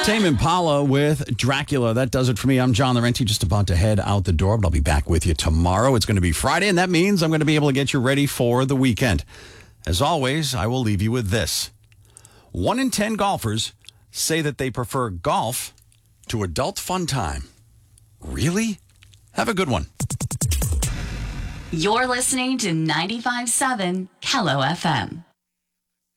Tame Impala with Dracula. That does it for me. I'm John Laurenti, just about to head out the door, but I'll be back with you tomorrow. It's going to be Friday, and that means I'm going to be able to get you ready for the weekend. As always, I will leave you with this. 1 in 10 golfers say that they prefer golf to adult fun time. Really? Have a good one. You're listening to 95.7 Hello FM.